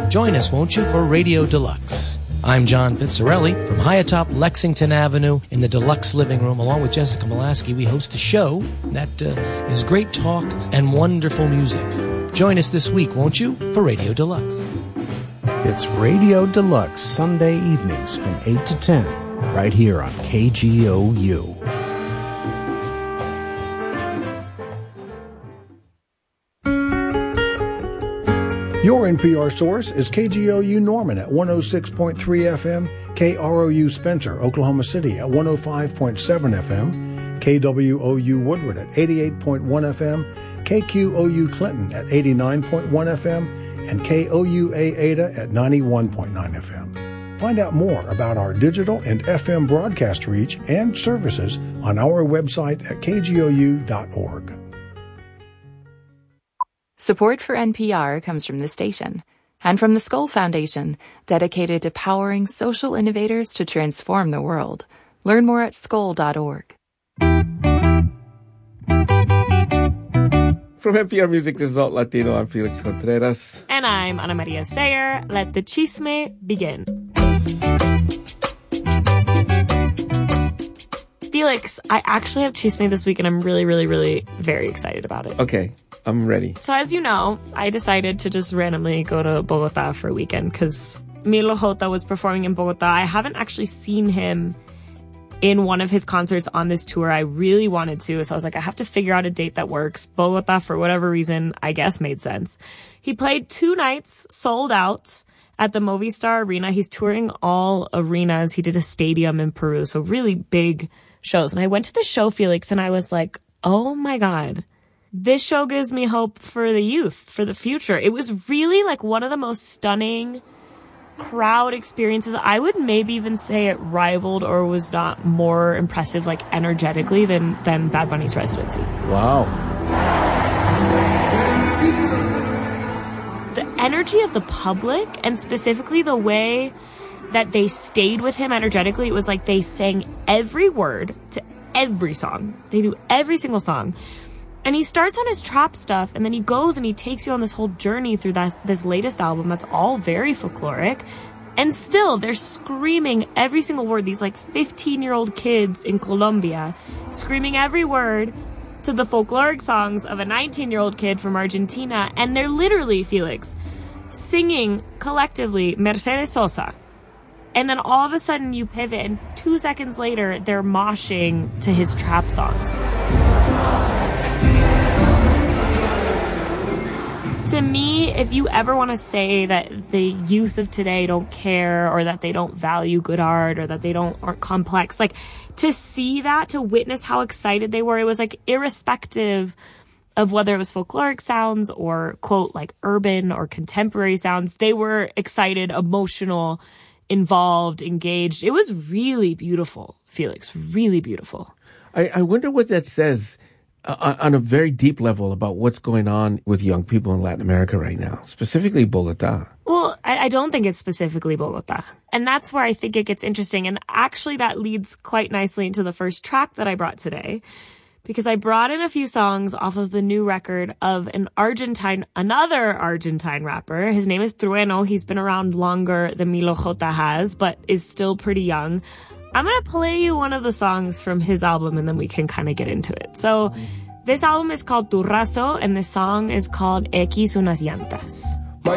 Join us, won't you, for Radio Deluxe. I'm John Pizzarelli from high atop Lexington Avenue in the Deluxe Living Room. Along with Jessica Molaski, we host a show that is great talk and wonderful music. Join us this week, won't you, for Radio Deluxe. It's Radio Deluxe Sunday evenings from 8 to 10, right here on KGOU. Your NPR source is KGOU Norman at 106.3 FM, KROU Spencer, Oklahoma City at 105.7 FM, KWOU Woodward at 88.1 FM, KQOU Clinton at 89.1 FM, and KOUA Ada at 91.9 FM. Find out more about our digital and FM broadcast reach and services on our website at kgou.org. Support for NPR comes from this station and from the Skoll Foundation, dedicated to powering social innovators to transform the world. Learn more at skoll.org. From NPR Music, this is Alt Latino. I'm Felix Contreras. And I'm Ana Maria Sayer. Let the chisme begin. Felix, I actually have chisme this week, and I'm really, really, really very excited about it. Okay, I'm ready. So as you know, I decided to just randomly go to Bogota for a weekend because Milo J was performing in Bogota. I haven't actually seen him in one of his concerts on this tour. I really wanted to, so I was like, I have to figure out a date that works. Bogota, for whatever reason, I guess made sense. He played 2 nights, sold out, at the Movistar Arena. He's touring all arenas. He did a stadium in Peru, so really big shows. And I went to the show, Felix, and I was like, oh my God, this show gives me hope for the youth, for the future. It was really like one of the most stunning crowd experiences. I would maybe even say it rivaled or was not more impressive, like energetically, than Bad Bunny's residency. Wow. The energy of the public, and specifically the way that they stayed with him energetically, it was like they sang every word to every song. They knew every single song. And he starts on his trap stuff, and then he goes and he takes you on this whole journey through this latest album that's all very folkloric. And still, they're screaming every single word. These like 15-year-old kids in Colombia screaming every word to the folkloric songs of a 19-year-old kid from Argentina. And they're literally, Felix, singing collectively Mercedes Sosa. And then all of a sudden you pivot, and 2 seconds later, they're moshing to his trap songs. To me, if you ever want to say that the youth of today don't care, or that they don't value good art, or that they aren't complex, like, to see that, to witness how excited they were, it was like irrespective of whether it was folkloric sounds or, quote, like urban or contemporary sounds, they were excited, emotional, involved, engaged. It was really beautiful, Felix, really beautiful. I wonder what that says on a very deep level about what's going on with young people in Latin America right now, specifically Bogota. Well, I don't think it's specifically Bogota. And that's where I think it gets interesting. And actually that leads quite nicely into the first track that I brought today, because I brought in a few songs off of the new record of another Argentine rapper. His name is Trueno. He's been around longer than Milo J has, but is still pretty young. I'm going to play you one of the songs from his album, and then we can kind of get into it. So this album is called Turrazo, and this song is called X Unas Llantas.